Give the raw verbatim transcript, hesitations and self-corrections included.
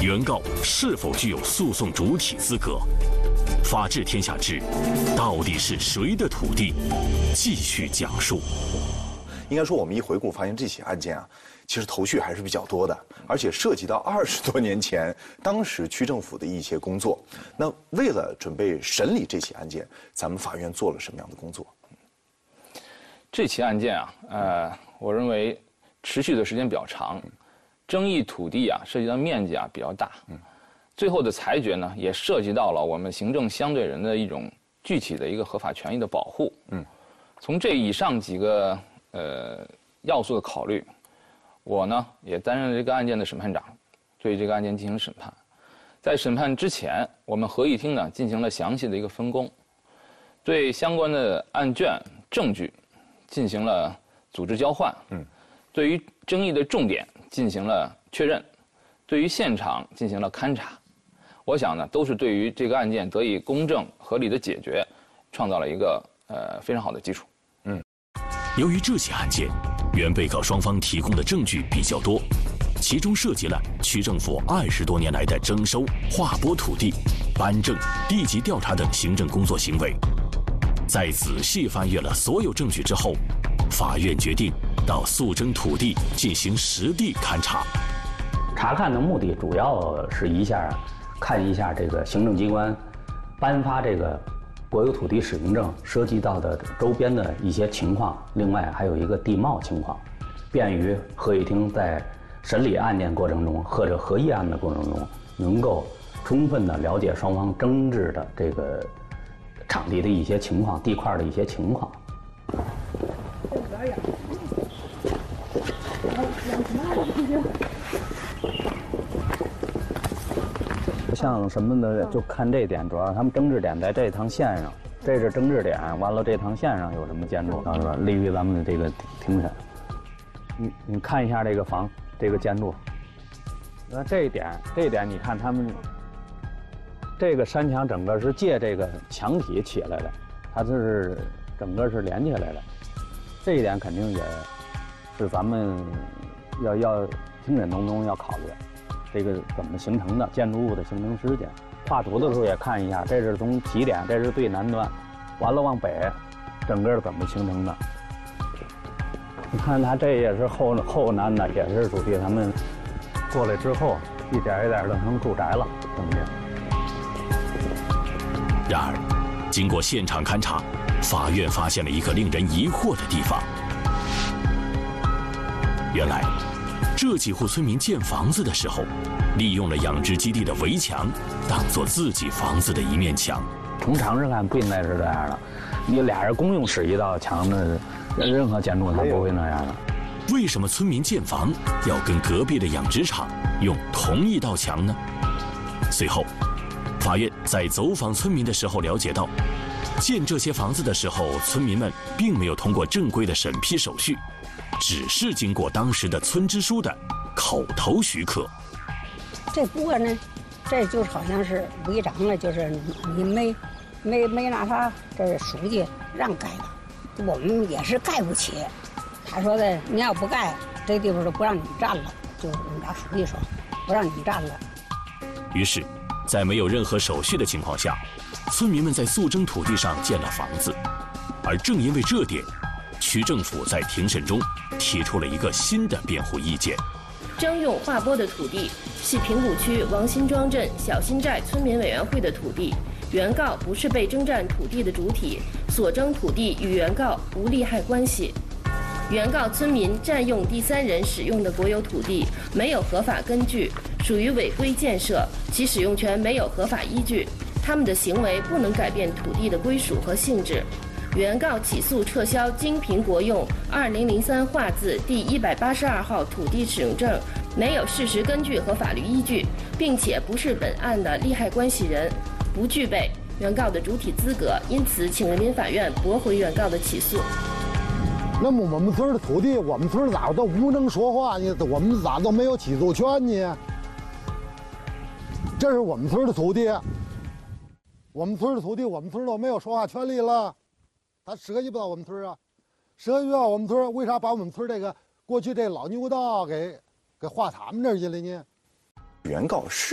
原告是否具有诉讼主体资格？法治天下之到底是谁的土地？继续讲述。 应该说，我们一回顾发现这起案件啊，其实头绪还是比较多的，而且涉及到二十多年前当时区政府的一些工作。那为了准备审理这起案件，咱们法院做了什么样的工作？ 这起案件啊，呃，我认为持续的时间比较长，争议土地啊涉及到面积啊比较大，最后的裁决呢也涉及到了我们行政相对人的一种具体的一个合法权益的保护。嗯，从这以上几个呃要素的考虑，我呢也担任了这个案件的审判长，对这个案件进行审判。在审判之前，我们合议庭呢进行了详细的一个分工，对相关的案卷证据进行了组织交换。嗯，对于争议的重点进行了确认，对于现场进行了勘查。我想呢，都是对于这个案件得以公正合理的解决，创造了一个呃非常好的基础。 嗯，由于这起案件，原被告双方提供的证据比较多，其中涉及了区政府二十多年来的征收、划拨土地、颁证、地籍调查等行政工作行为。在仔细翻阅了所有证据之后，法院决定到诉争土地进行实地勘查。 查看的目的主要是一下看一下这个行政机关颁发这个国有土地使用证涉及到的周边的一些情况，另外还有一个地貌情况，便于合议庭在审理案件过程中或者合议案的过程中，能够充分的了解双方争执的这个场地的一些情况、地块的一些情况。像什么的，就看这点，主要他们争执点在这趟线上，这是争执点。完了，这趟线上有什么建筑，是吧？利于咱们的这个庭审。你你看一下这个房，这个建筑。那这一点，这一点，你看他们这个山墙整个是借这个墙体起来的，它是整个是连起来的。这一点肯定也是咱们要要庭审当中要考虑。这个怎么形成的？建筑物的形成时间，画图的时候也看一下，这是从起点，这是最南端，完了往北，整个怎么形成的？你看它这也是后后南的，也是属于他们过来之后一点一点的成住宅了，怎么样？ 然而，经过现场勘查，法院发现了一个令人疑惑的地方。原来，这几户村民建房子的时候，利用了养殖基地的围墙，当做自己房子的一面墙。 从常识看不应该是这样的，你俩人公用使一道墙的，任何建筑它不会那样的。 为什么村民建房要跟隔壁的养殖场用同一道墙呢？随后，法院在走访村民的时候了解到，建这些房子的时候，村民们并没有通过正规的审批手续，只是经过当时的村支书的口头许可。 这不过呢，这就是好像是违章了，就是你没没没那啥，这是书记让盖的，我们也是盖不起。他说的，你要不盖，这地方就不让你们占了，就拿书记说不让你们占了。 于是，在没有任何手续的情况下，村民们在诉争土地上建了房子，而正因为这点，区政府在庭审中提出了一个新的辩护意见。 征用划拨的土地系平谷区王辛庄镇小辛寨村民委员会的土地，原告不是被征占土地的主体，所征土地与原告无利害关系。原告村民占用第三人使用的国有土地，没有合法根据，属于违规建设，其使用权没有合法依据，他们的行为不能改变土地的归属和性质。原告起诉撤销经凭国用二零零三划字第一百八十二号土地使用证，没有事实根据和法律依据，并且不是本案的利害关系人，不具备原告的主体资格，因此请人民法院驳回原告的起诉。 那么我们村的土地，我们村咋都不能说话呢？我们咋都没有起诉权呢？这是我们村的土地，我们村的土地，我们村都没有说话权利了。他涉及不到我们村啊，涉及不到我们村，为啥把我们村这个过去这老牛道给给划他们那儿去了呢？ 原告是